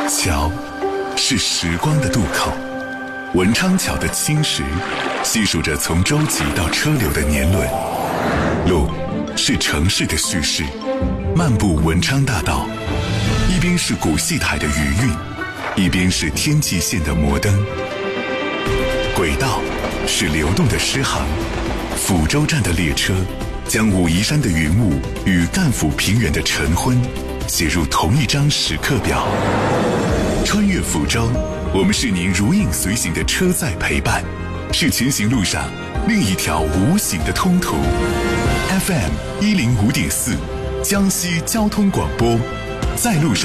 桥是时光的渡口，文昌桥的青石细数着从舟楫到车流的年轮。路是城市的叙事，漫步文昌大道，一边是古戏台的余韵，一边是天际线的摩登。轨道是流动的诗行，抚州站的列车将武夷山的云雾与赣抚平原的晨昏写入同一张时刻表。穿越抚州，我们是您如影随形的车载陪伴，是前行路上另一条无形的通途。FM 105.4，江西交通广播，在路上。